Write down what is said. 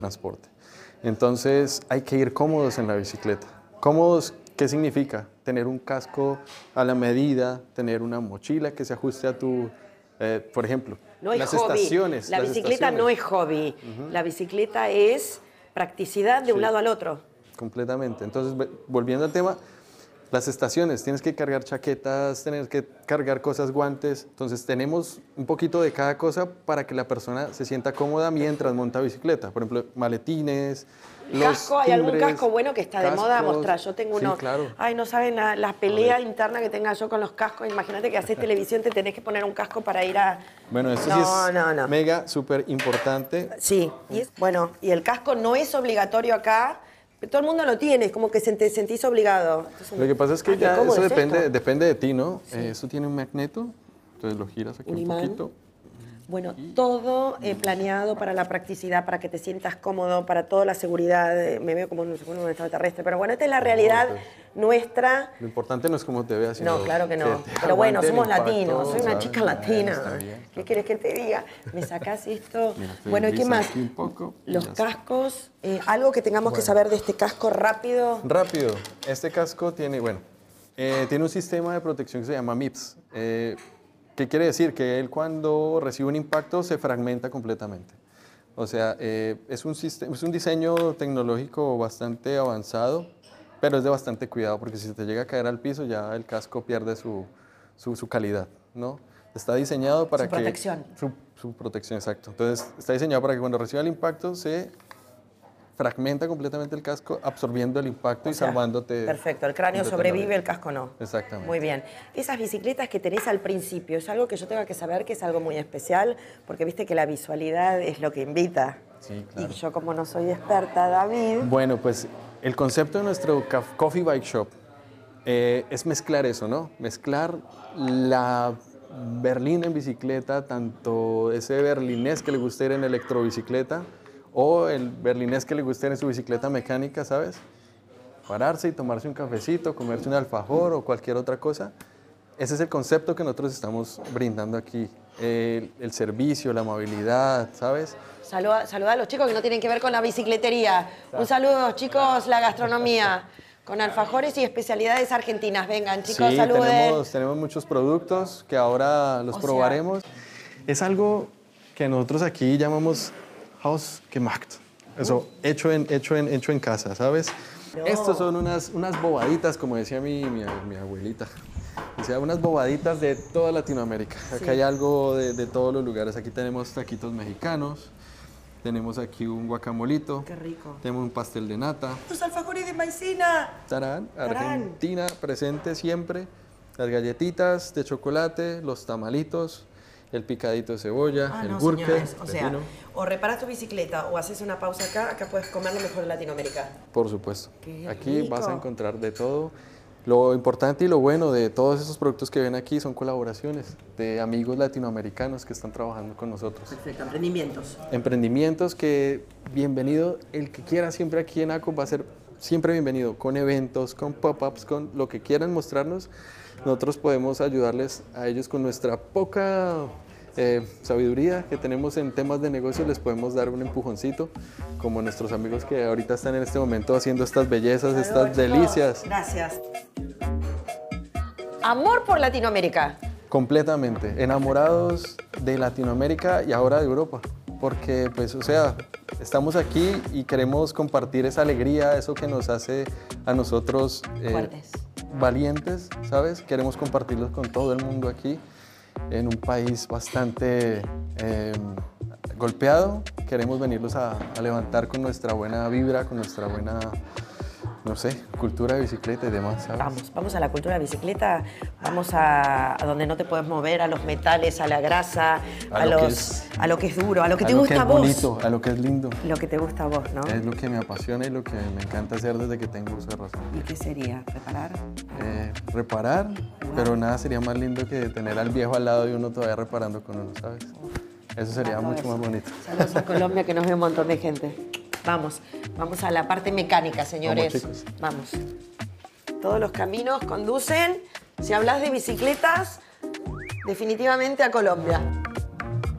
transporte. Entonces hay que ir cómodos en la bicicleta. ¿Cómodos qué significa? Tener un casco a la medida, tener una mochila que se ajuste a tu, por ejemplo, no es las hobby. estaciones. La bicicleta no es hobby. La bicicleta es practicidad de un lado al otro. Completamente. Entonces, volviendo al tema, las estaciones, tienes que cargar chaquetas, tienes que cargar cosas, guantes. Entonces, tenemos un poquito de cada cosa para que la persona se sienta cómoda mientras monta bicicleta. Por ejemplo, maletines, ¿Casco? ¿Hay algún casco bueno que está de moda? Mostrar. Yo tengo uno. Sí, claro. Ay, no saben la pelea interna que tenga yo con los cascos. Imagínate que haces televisión, te tenés que poner un casco para ir a... Bueno, esto sí es mega, súper importante. Sí. Bueno, y el casco no es obligatorio acá. Todo el mundo lo tiene, es como que te sentís obligado. Entonces, lo que pasa es que ya eso depende de ti, ¿no? Sí. Eso tiene un magneto, entonces lo giras aquí un poquito. Bueno, todo planeado para la practicidad, para que te sientas cómodo, para toda la seguridad. Me veo como un extraterrestre, pero bueno, esta es la realidad nuestra. Lo importante no es cómo te veas, sino... No, claro que no. Pero bueno, somos latinos, soy una chica latina. ¿Qué quieres que te diga? Me sacás esto. Mira, bueno, ¿y qué más? Los cascos, algo que tengamos que saber de este casco rápido. Rápido. Este casco tiene, tiene un sistema de protección que se llama MIPS. ¿Qué quiere decir? Que él cuando recibe un impacto se fragmenta completamente. O sea, es un diseño tecnológico bastante avanzado, pero es de bastante cuidado porque si te llega a caer al piso ya el casco pierde su calidad, ¿no? Está diseñado para que... Protección. Su protección, exacto. Entonces, está diseñado para que cuando reciba el impacto se fragmenta completamente el casco, absorbiendo el impacto y salvándote. Perfecto, el cráneo sobrevive, el casco no. Exactamente. Muy bien. Esas bicicletas que tenés al principio, ¿es algo que yo tenga que saber que es algo muy especial? Porque viste que la visualidad es lo que invita. Sí, claro. Y yo como no soy experta, David... Bueno, pues el concepto de nuestro Coffee Bike Shop es mezclar eso, ¿no? Mezclar la berlina en bicicleta, tanto ese berlinés que le gusta ir en electrobicicleta, o el berlinés que le guste en su bicicleta mecánica, ¿sabes? Pararse y tomarse un cafecito, comerse un alfajor o cualquier otra cosa. Ese es el concepto que nosotros estamos brindando aquí. El servicio, la amabilidad, ¿sabes? Saluda a los chicos que no tienen que ver con la bicicletería. Un saludo, chicos, la gastronomía. Con alfajores y especialidades argentinas. Vengan, chicos, sí, saluden. Tenemos muchos productos que ahora los probaremos. Es algo que nosotros aquí llamamos hausgemacht. Eso, hecho en casa, ¿sabes? No. Estos son unas bobaditas, como decía mi abuelita. Decía, unas bobaditas de toda Latinoamérica. Acá hay algo de todos los lugares. Aquí tenemos taquitos mexicanos. Tenemos aquí un guacamolito. Qué rico. Tenemos un pastel de nata. ¡Los alfajores de maicena! ¡Tarán! Argentina, presente siempre. Las galletitas de chocolate, los tamalitos, el picadito de cebolla, el gurke. Señores, o sea, o reparas tu bicicleta o haces una pausa acá puedes comer lo mejor de Latinoamérica. Por supuesto. Qué aquí rico. Vas a encontrar de todo. Lo importante y lo bueno de todos esos productos que ven aquí son colaboraciones de amigos latinoamericanos que están trabajando con nosotros. Perfecto, emprendimientos. Emprendimientos que, bienvenido, el que quiera siempre aquí en ACO va a ser siempre bienvenido, con eventos, con pop-ups, con lo que quieran mostrarnos. Nosotros podemos ayudarles a ellos con nuestra poca sabiduría que tenemos en temas de negocio, les podemos dar un empujoncito, como nuestros amigos que ahorita están en este momento haciendo estas bellezas, estas delicias. Gracias. Amor por Latinoamérica. Completamente, enamorados de Latinoamérica y ahora de Europa, porque pues, o sea, estamos aquí y queremos compartir esa alegría, eso que nos hace a nosotros valientes, ¿sabes? Queremos compartirlos con todo el mundo aquí. En un país bastante golpeado, queremos venirlos a levantar con nuestra buena vibra, con nuestra buena, no sé, cultura de bicicleta y demás, ¿sabes? Vamos a la cultura de bicicleta, vamos a donde no te puedes mover, a los metales, a la grasa, a lo que es duro, a lo que te gusta a vos. Bonito, a lo que es lindo. Lo que te gusta a vos, ¿no? Es lo que me apasiona y lo que me encanta hacer desde que tengo uso de razón. ¿Y qué sería? ¿Reparar? Reparar, pero nada sería más lindo que tener al viejo al lado y uno todavía reparando con uno, ¿sabes? Eso sería mucho más bonito. Saludos a Colombia, que nos ve un montón de gente. Vamos a la parte mecánica, señores. Vamos, chicos. Vamos. Todos los caminos conducen, si hablas de bicicletas, definitivamente a Colombia.